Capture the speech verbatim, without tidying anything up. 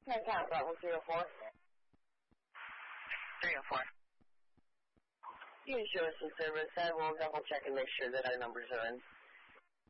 Ten count, level three oh four. three oh four. You show us some service. I will double check and make sure that our numbers are in.